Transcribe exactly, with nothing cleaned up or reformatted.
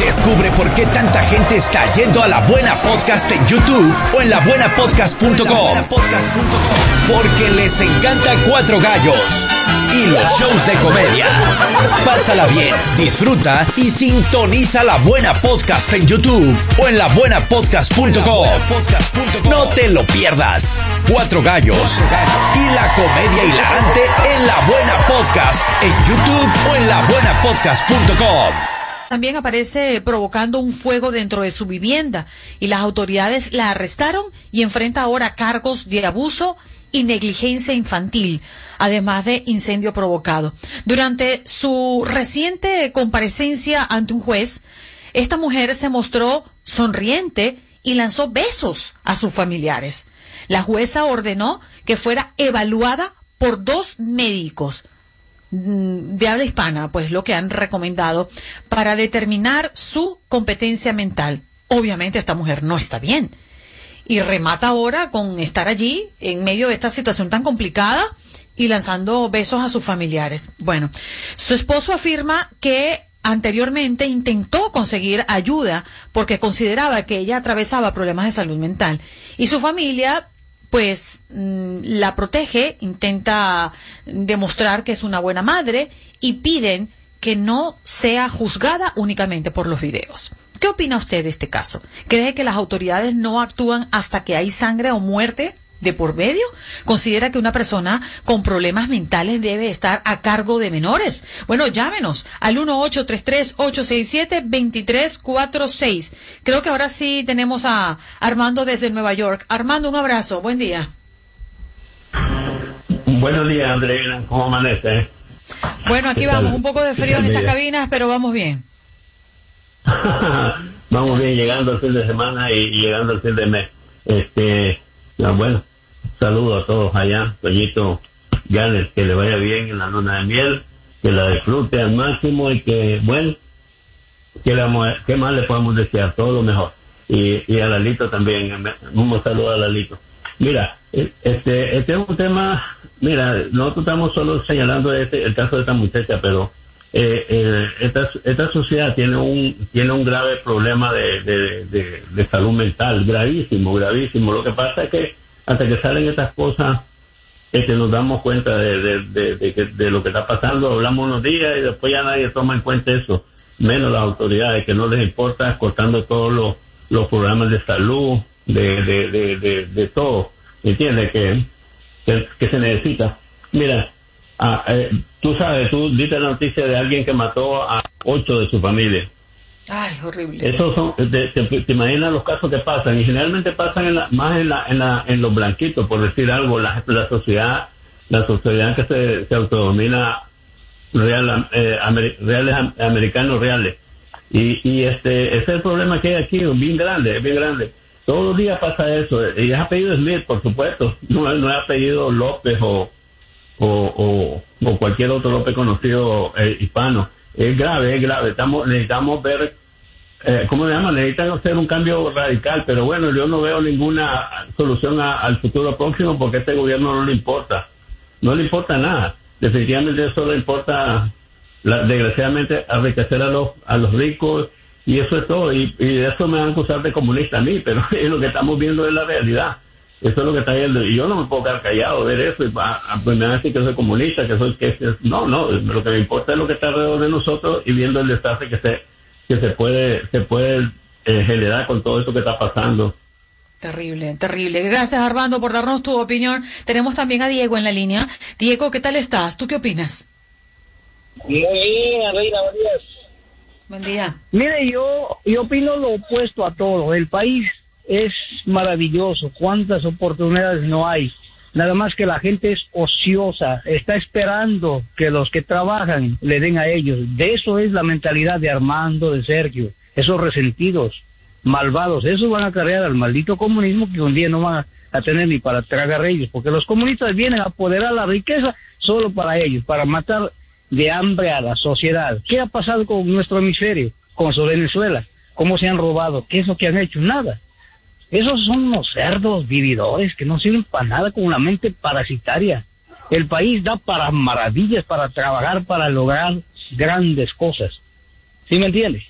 Descubre por qué tanta gente está yendo a La Buena Podcast en YouTube o en la buena podcast punto com. Porque les encanta Cuatro Gallos y los shows de comedia. Pásala bien, disfruta y sintoniza La Buena Podcast en YouTube o en la buena podcast punto com. No te lo pierdas. Cuatro Gallos y la comedia hilarante en La Buena Podcast en YouTube o en la buena podcast punto com. También aparece provocando un fuego dentro de su vivienda y las autoridades la arrestaron y enfrenta ahora cargos de abuso y negligencia infantil, además de incendio provocado. Durante su reciente comparecencia ante un juez, esta mujer se mostró sonriente y lanzó besos a sus familiares. La jueza ordenó que fuera evaluada por dos médicos de habla hispana, pues lo que han recomendado para determinar su competencia mental. Obviamente esta mujer no está bien y remata ahora con estar allí en medio de esta situación tan complicada y lanzando besos a sus familiares. Bueno, su esposo afirma que anteriormente intentó conseguir ayuda porque consideraba que ella atravesaba problemas de salud mental y su familia pues la protege, intenta demostrar que es una buena madre y piden que no sea juzgada únicamente por los videos. ¿Qué opina usted de este caso? ¿Cree que las autoridades no actúan hasta que hay sangre o muerte de por medio? ¿Considera que una persona con problemas mentales debe estar a cargo de menores? Bueno, llámenos al uno ocho tres tres, ocho seis siete, dos tres cuatro seis. Creo que ahora sí tenemos a Armando desde Nueva York. Armando, un abrazo. Buen día. Buenos días, Andrea. ¿Cómo amanece? Bueno, aquí vamos. Un poco de frío en estas cabinas, pero vamos bien. Vamos bien, llegando al fin de semana y llegando al fin de mes. Este, bueno, saludo a todos allá, Toñito, Janet, que le vaya bien en la luna de miel, que la disfrute al máximo y que, bueno, que, le, que más le podemos desear, todo lo mejor. Y, y a Lalito también, un saludo a Lalito. Mira, este, este es un tema, mira, nosotros estamos solo señalando este, el caso de esta muchacha, pero eh, eh, esta, esta sociedad tiene un tiene un grave problema de, de, de, de salud mental, gravísimo, gravísimo. Lo que pasa es que hasta que salen estas cosas, este, nos damos cuenta de, de, de, de, de, de lo que está pasando, hablamos unos días y después ya nadie toma en cuenta eso, menos las autoridades, que no les importa, cortando todos los, los programas de salud, de, de, de, de, de todo, ¿entiendes? Que, que, que se necesita. Mira, ah, eh, tú sabes, tú diste la noticia de alguien que mató a ocho de su familia. Ay, horrible. Esos son, te, te, te imaginas los casos que pasan, y generalmente pasan en la, más en la, en la, en los blanquitos, por decir algo, la, la sociedad, la sociedad que se, se autodomina real, eh, amer, reales americanos reales. Y, y este, ese es el problema que hay aquí, bien grande, bien grande. Todos los días pasa eso, y es apellido Smith, por supuesto, no, no es apellido López o, o, o, o cualquier otro López conocido eh, hispano. Es grave, es grave. Estamos, necesitamos ver, eh, ¿cómo se llama? Necesitan hacer un cambio radical, pero bueno, yo no veo ninguna solución a, al futuro próximo porque a este gobierno no le importa. No le importa nada. Definitivamente eso le importa, la, desgraciadamente, enriquecer a los, a los ricos, y eso es todo. Y, y de eso me van a acusar de comunista a mí, pero es lo que estamos viendo es la realidad. Eso es lo que está viendo. Y yo no me puedo quedar callado, ver eso, y va, pues me van a decir que soy comunista, que soy, que es, no, no, lo que me importa es lo que está alrededor de nosotros y viendo el desastre que se, que se puede, se puede eh, generar con todo eso que está pasando. Terrible, terrible. Gracias, Armando, por darnos tu opinión. Tenemos también a Diego en la línea. Diego, ¿qué tal estás? ¿Tú qué opinas? Muy bien, Reina, buenos días. Buen día. Mire, yo, yo opino lo opuesto a todo. El país es maravilloso. ¿Cuántas oportunidades no hay? Nada más que la gente es ociosa. Está esperando que los que trabajan le den a ellos. De eso es la mentalidad de Armando, de Sergio. Esos resentidos, malvados. Esos van a cargar al maldito comunismo que un día no van a tener ni para tragar ellos. Porque los comunistas vienen a apoderar la riqueza solo para ellos, para matar de hambre a la sociedad. ¿Qué ha pasado con nuestro hemisferio? Con su Venezuela. ¿Cómo se han robado? ¿Qué es lo que han hecho? Nada. Esos son unos cerdos vividores que no sirven para nada, con una mente parasitaria. El país da para maravillas, para trabajar, para lograr grandes cosas. ¿Sí me entiendes?